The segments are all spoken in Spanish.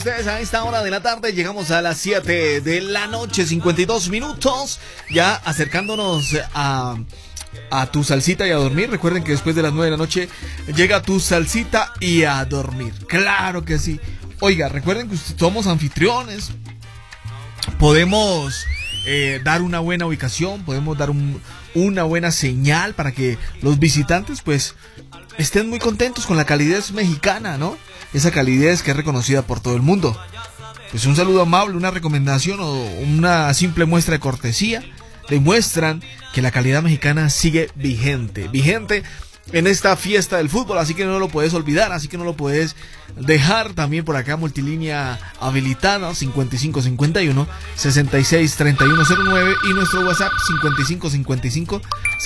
ustedes a esta hora de la tarde. Llegamos a las 7 de la noche, 52 minutos. Ya acercándonos a tu salsita y a dormir. Recuerden que después de las 9 de la noche llega tu salsita y a dormir. Claro que sí. Oiga, recuerden que somos anfitriones. Podemos dar una buena ubicación, podemos dar una buena señal para que los visitantes pues estén muy contentos con la calidez mexicana, ¿no? Esa calidez que es reconocida por todo el mundo. Pues un saludo amable, una recomendación o una simple muestra de cortesía demuestran que la calidad mexicana sigue vigente en esta fiesta del fútbol, así que no lo puedes olvidar, así que no lo puedes dejar. También por acá multilínea habilitada 5551 663109 y nuestro WhatsApp 5555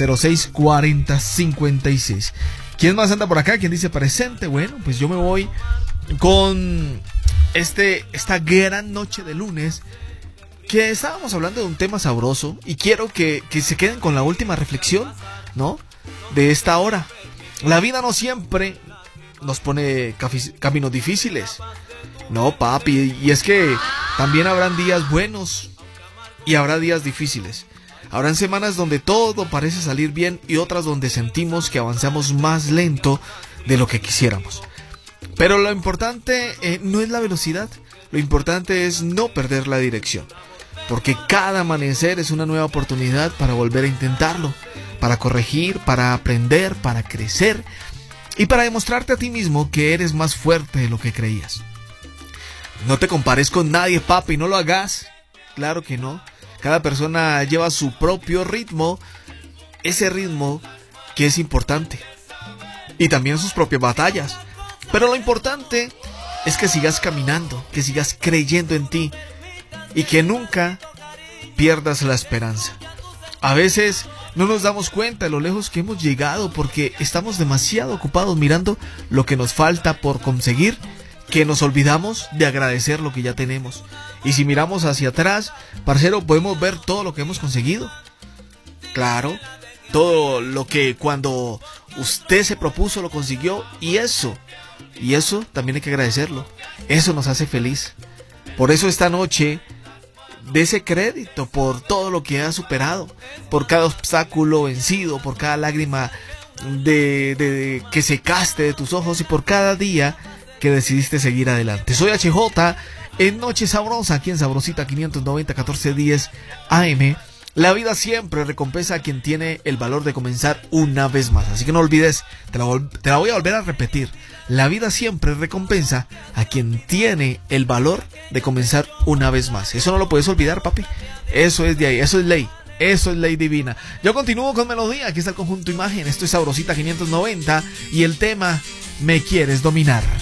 064056. ¿Quién más anda por acá? ¿Quién dice presente? Bueno, pues yo me voy con esta gran noche de lunes, que estábamos hablando de un tema sabroso y quiero que se queden con la última reflexión, ¿no? De esta hora. La vida no siempre nos pone caminos difíciles. No, papi, y es que también habrán días buenos y habrá días difíciles. Habrán semanas donde todo parece salir bien y otras donde sentimos que avanzamos más lento de lo que quisiéramos. Pero lo importante no es la velocidad, lo importante es no perder la dirección. Porque cada amanecer es una nueva oportunidad para volver a intentarlo, para corregir, para aprender, para crecer y para demostrarte a ti mismo que eres más fuerte de lo que creías. No te compares con nadie, papi, no lo hagas. Claro que no. Cada persona lleva su propio ritmo, ese ritmo que es importante. Y también sus propias batallas. Pero lo importante es que sigas caminando, que sigas creyendo en ti y que nunca pierdas la esperanza. A veces no nos damos cuenta de lo lejos que hemos llegado porque estamos demasiado ocupados mirando lo que nos falta por conseguir, que nos olvidamos de agradecer lo que ya tenemos. Y si miramos hacia atrás, parcero, podemos ver todo lo que hemos conseguido. Claro, todo lo que cuando usted se propuso lo consiguió, y eso también hay que agradecerlo. Eso nos hace feliz. Por eso esta noche, dese crédito por todo lo que has superado, por cada obstáculo vencido, por cada lágrima que secaste de tus ojos y por cada día que decidiste seguir adelante. Soy HJ en Noche Sabrosa, aquí en Sabrosita 590 1410 AM. La vida siempre recompensa a quien tiene el valor de comenzar una vez más. Así que no olvides, te la voy a volver a repetir. La vida siempre recompensa a quien tiene el valor de comenzar una vez más. Eso no lo puedes olvidar, papi. Eso es de ahí, eso es ley. Eso es ley divina. Yo continúo con melodía. Aquí está el conjunto Imagen. Esto es Sabrosita 590 y el tema Me Quieres Dominar.